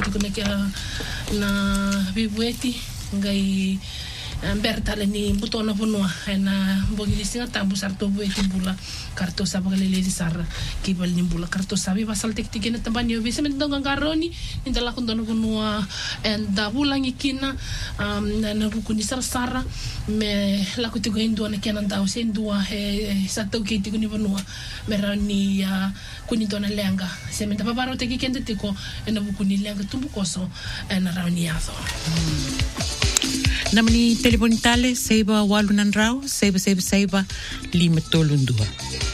tukuna na vivueti ngai bertale ni butona bonua na bogili singa tambu sarto bueti bula karto sabagale le sar kibal ni bula karto sabi basal tektikena tambani obese mendonga garoni indala kundono bonua enda bulang ikina na bukuni sara me la kutigo indua na kenan dau sendua sato kiti kuni bonua merani kuni dona lenga se menda babaro teki kende tiko na bukuni lenga tumbukoso na rauni yazo Namani telefonitale seiba walunan rau seiba 5 tolundua.